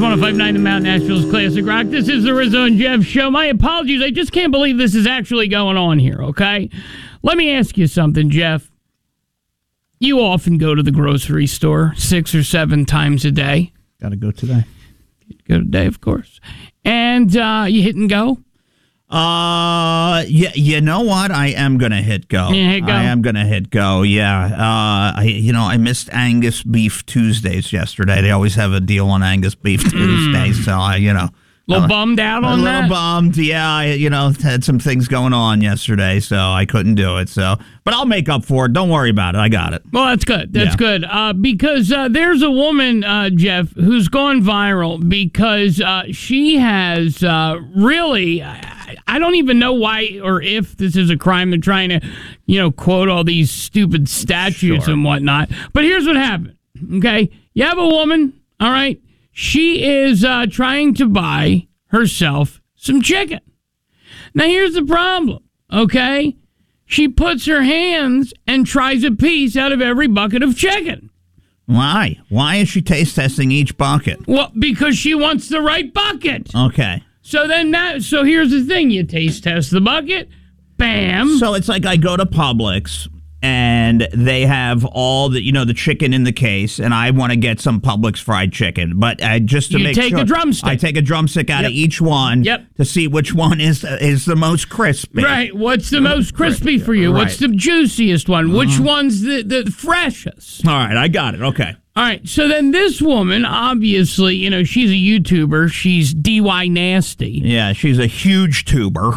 105.9 The Mountain, Nashville's Classic Rock. This is the Rizzo and Jeff Show. My apologies. I just can't believe this is actually going on here, okay? Let me ask you something, Jeff. You often go to the grocery store 6 or 7 times a day. Got to go today. Go today, of course. And you hit and go? Yeah, you know what? I am going to hit go. Hit go? I am going to hit go, yeah. I missed Angus Beef Tuesdays yesterday. They always have a deal on Angus Beef Tuesdays, so a little bummed out on that? A little bummed, yeah. I had some things going on yesterday, so I couldn't do it. But I'll make up for it. Don't worry about it. I got it. Well, that's good. That's good. Because there's a woman, Jeff, who's gone viral because she has really, I don't even know why or if this is a crime. They're trying to, quote all these stupid statutes and whatnot. But here's what happened, okay? You have a woman, all right? She is trying to buy herself some chicken. Now, here's the problem, okay? She puts her hands and tries a piece out of every bucket of chicken. Why? Why is she taste testing each bucket? Well, because she wants the right bucket. Okay. So here's the thing. You taste test the bucket, bam. So it's like I go to Publix, and they have all the chicken in the case, and I want to get some Publix fried chicken. But just to make sure, you take a drumstick. I take a drumstick out of each one to see which one is the most crispy. Right. What's the most crispy for you? Right. What's the juiciest one? Which one's the freshest? All right, I got it. Okay. All right, so then this woman, obviously, she's a YouTuber. She's DY Nasty. Yeah, she's a huge tuber.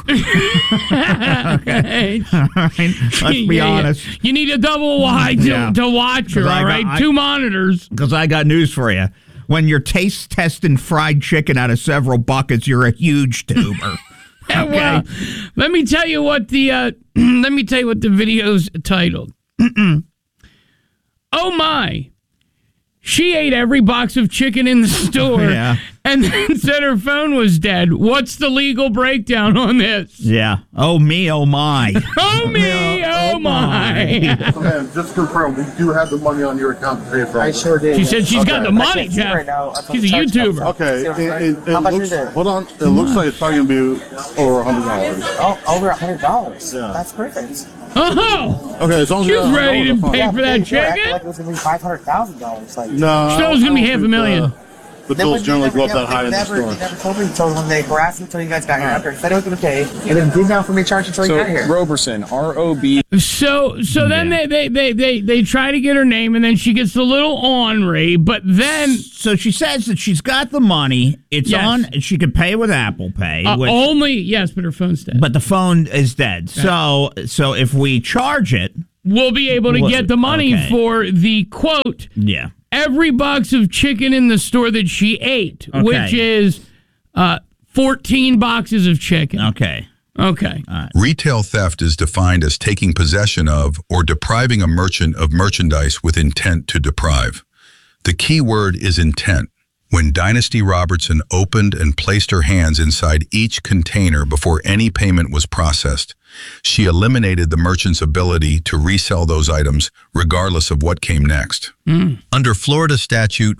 Okay. All right, let's be honest. You need a double wide to watch her, all right? 2 monitors. Because I got news for you. When you're taste testing fried chicken out of several buckets, you're a huge tuber. Okay. Well, let me tell you what the video's titled. Oh my. She ate every box of chicken in the store and then said her phone was dead. What's the legal breakdown on this? Yeah. Oh, me, oh, my. Oh, me, oh, my. Okay, just confirm, we do have the money on your account to pay for it. I sure did. She said she's got the money, Jeff. Right now. She's a YouTuber. Okay, How much looks, is it? hold on, it looks like it's probably going to be over $100. Oh, over $100. Yeah. That's perfect. Oh, Okay, as long as she was ready to fine. pay for that Before, I acted chicken? like it was going to be $500,000. Like, No. She thought it was going to be $500,000. The bills generally go up that high in the store. You never told me until when they harassed me until you guys got here. After I said it was going to pay, and then did not for me charge until you got here. Roberson, R-O-B. So then they try to get her name, and then she gets a little ornery, but then... So she says that she's got the money. It's on. She can pay with Apple Pay. But her phone's dead. But the phone is dead. So if we charge it... We'll be able to get the money for the, quote... Yeah. Every box of chicken in the store that she ate, which is 14 boxes of chicken. Okay. Okay. Retail theft is defined as taking possession of or depriving a merchant of merchandise with intent to deprive. The key word is intent. When Dynasty Robertson opened and placed her hands inside each container before any payment was processed, she eliminated the merchant's ability to resell those items regardless of what came next. Under Florida Statute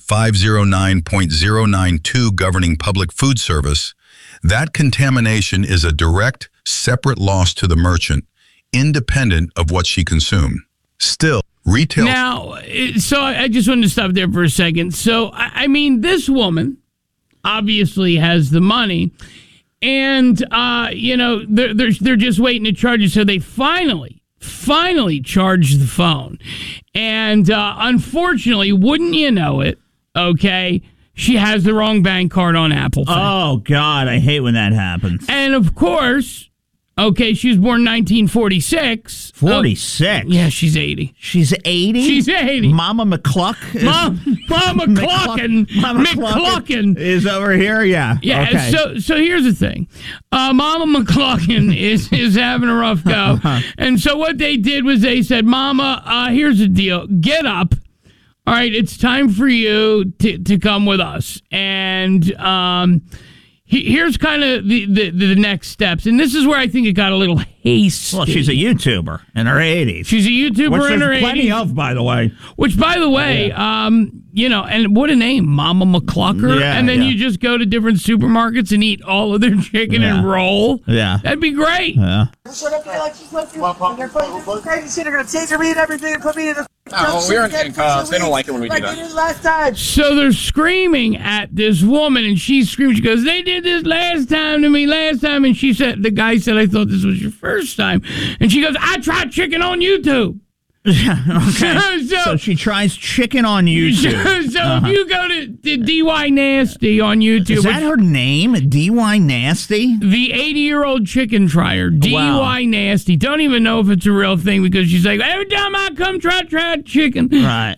509.092 governing public food service, that contamination is a direct, separate loss to the merchant, independent of what she consumed. Still, retail... Now, so I just wanted to stop there for a second. So, I mean, this woman obviously has the money, and, they're just waiting to charge it, so they finally charged the phone. And unfortunately, wouldn't you know it, okay, she has the wrong bank card on Apple Pay. Oh, God, I hate when that happens. And, of course... Okay, she was born 1946. 46? Yeah, she's 80. She's 80? She's 80. Mama McCluck? Mama McCluckin is over here? Yeah. Yeah, okay. So here's the thing. Mama McCluckin is having a rough go. And so what they did was they said, Mama, here's the deal. Get up. All right, it's time for you to come with us. And... here's kind of the next steps, and this is where I think it got a little hasty. Well, she's a YouTuber in her 80s. She's a YouTuber which in her there's plenty 80s. of, by the way. Which, by the way, and what a name, Mama McClucker. Yeah, and then yeah. you just go to different supermarkets and eat all of their chicken and roll. Yeah. That'd be great. Yeah. Shut up, like she's left you. They're putting crazy shit. They're gonna taser me and everything and put me in the. Oh, we're in handcuffs. They don't like it when we do Like that. they did last time. So they're screaming at this woman, and she's screaming. She goes, "They did this last time to me, last time." And she said, the guy said, "I thought this was your first time." And she goes, "I tried chicken on YouTube." Okay. So she tries chicken on YouTube. So if you go to DY Nasty on YouTube, Is that her name? DY Nasty? the 80-year-old chicken tryer, DY Wow. Nasty. Don't even know if it's a real thing because she's like, every time I come try chicken, Right.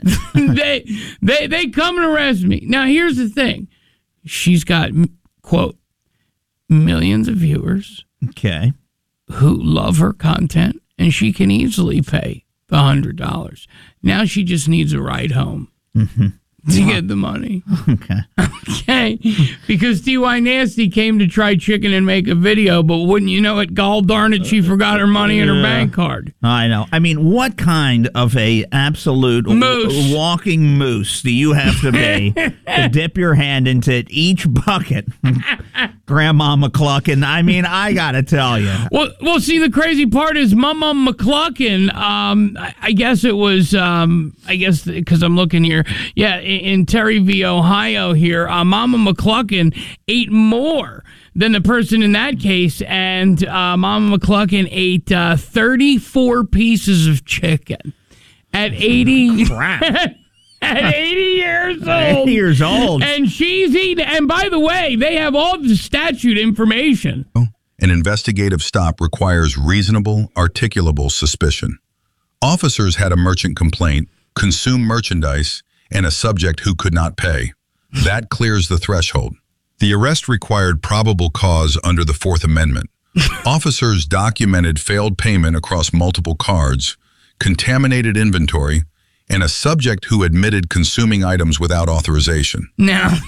they come and arrest me. Now here's the thing, she's got quote millions of viewers Okay. who love her content, and she can easily pay the $100. Now she just needs a ride home to get the money. Okay. Okay, because DY Nasty came to try chicken and make a video, but wouldn't you know it, gall darn it, she forgot her money in her bank card. I know. I mean, what kind of a absolute Moose. walking moose do you have to be to dip your hand into each bucket, Grandma McCluckin? I mean, I gotta tell you. Well, see, the crazy part is Mama McCluckin, I guess it was, because I'm looking here, yeah, in Terry v. Ohio here, Mama McCluckin ate more than the person in that case, and Mama McCluckin ate 34 pieces of chicken at 80. Crap. At 80 years old. 80 years old. And she's eating. And by the way, they have all the statute information. An investigative stop requires reasonable, articulable suspicion. Officers had a merchant complaint, consume merchandise, and a subject who could not pay. That clears the threshold. The arrest required probable cause under the Fourth Amendment. Officers documented failed payment across multiple cards, contaminated inventory, and a subject who admitted consuming items without authorization. Now,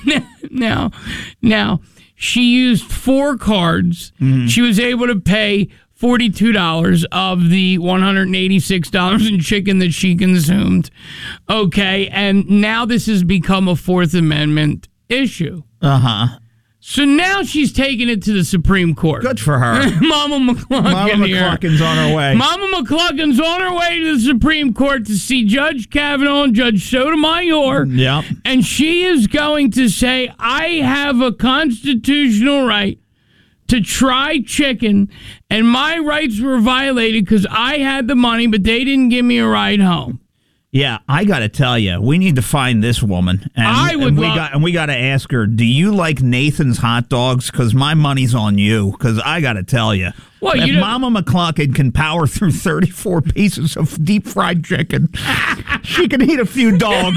she used 4 cards. She was able to pay $42 of the $186 in chicken that she consumed. Okay, and now this has become a Fourth Amendment issue. Uh-huh. So now she's taking it to the Supreme Court. Good for her. Mama McCluckin Mama here. McCluckin's on her way. Mama McCluckin's on her way to the Supreme Court to see Judge Kavanaugh and Judge Sotomayor. Yep. And she is going to say, I have a constitutional right to try chicken, and my rights were violated because I had the money, but they didn't give me a ride home. Yeah, I got to tell you, we need to find this woman. And we got to ask her, do you like Nathan's hot dogs? Because my money's on you. Because I got to tell you, Well, if you know- Mama McCluckin can power through 34 pieces of deep fried chicken, she can eat a few dogs.